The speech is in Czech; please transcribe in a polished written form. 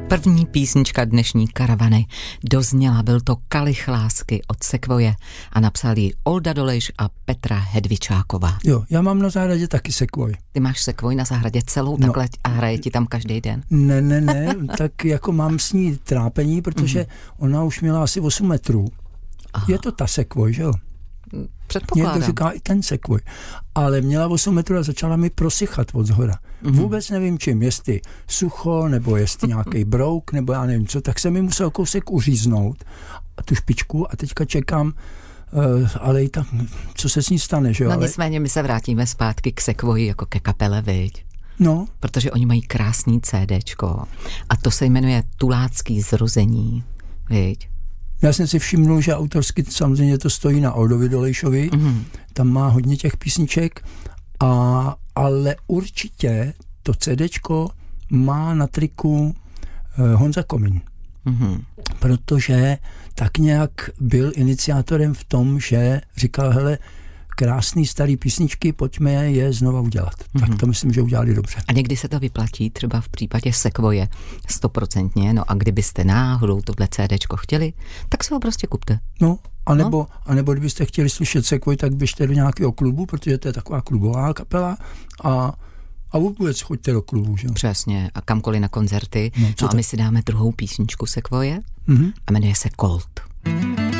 První písnička dnešní karavany dozněla, byl to Kalich lásky od Sekvoje a napsali ji Olda Dolejš a Petra Hedvičáková. Jo, já mám na zahradě taky sekvoj. Ty máš sekvoj na zahradě celou takhle a hraje ti tam každý den? Ne, tak jako mám s ní trápení, protože ona už měla asi 8 metrů. Aha. Je to ta sekvoj, že jo? Předpokládám. Někdo říká i ten sekvoj. Ale měla 8 metrů a začala mi prosychat od zhora. Vůbec nevím čím, jestli sucho, nebo jestli nějaký brouk, nebo já nevím co, tak jsem mi musel kousek uříznout a tu špičku a teďka čekám, ale i tak, co se s ní stane, že jo? No nicméně my se vrátíme zpátky k sekvoji jako ke kapele, viď? No. Protože oni mají krásný CDčko a to se jmenuje Tulácký zrození, viď? Já jsem si všimnul, že autorsky samozřejmě to stojí na Oldovi Dolejšovi, tam má hodně těch písniček, ale určitě to CDčko má na triku Honza Komín, protože tak nějak byl iniciátorem v tom, že říkal, hele, krásný starý písničky, pojďme je znova udělat. Tak to myslím, že udělali dobře. A někdy se to vyplatí, třeba v případě Sekvoje 100%, no a kdybyste náhodou tohle CDčko chtěli, tak si ho prostě kupte. No, anebo kdybyste chtěli slyšet Sekvoj, tak běžte do nějakého klubu, protože to je taková klubová kapela a vůbec choďte do klubu, že? Přesně, a kamkoliv na koncerty. No a my si dáme druhou písničku Sekvoje a jmenuje se Colt.